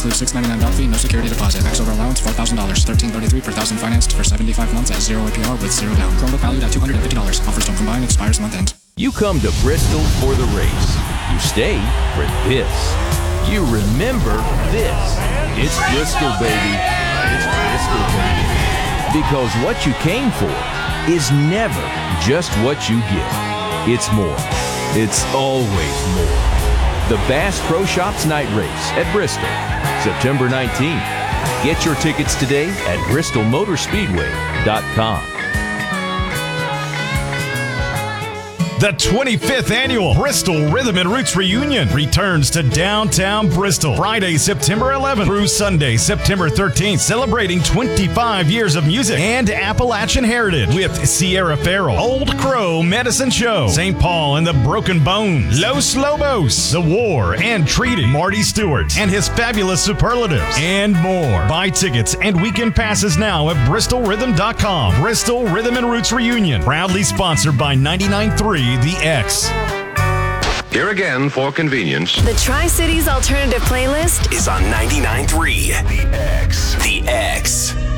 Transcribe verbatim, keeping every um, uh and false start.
Includes six ninety-nine doc fee, no security deposit. Max over allowance four thousand dollars. thirteen thirty-three per thousand financed for seventy-five months at zero A P R with zero down. Chromebook valued at two hundred fifty dollars. Offers don't combine. Expires month end. You come to Bristol for the race. You stay for this. You remember this. It's Bristol, baby. It's Bristol, baby. Because what you came for is never just what you get. It's more. It's always more. The Bass Pro Shops Night Race at Bristol, September nineteenth. Get your tickets today at bristol motor speedway dot com. The twenty-fifth Annual Bristol Rhythm and Roots Reunion returns to downtown Bristol Friday, September eleventh through Sunday, September thirteenth, celebrating twenty-five years of music and Appalachian heritage with Sierra Farrell, Old Crow Medicine Show, Saint Paul and the Broken Bones, Los Lobos, The War and Treaty, Marty Stewart and his fabulous superlatives, and more. Buy tickets and weekend passes now at bristol rhythm dot com. Bristol Rhythm and Roots Reunion, proudly sponsored by ninety-nine point three The X. Here again, for convenience, The Tri-Cities Alternative Playlist is on ninety-nine point three The X. The X.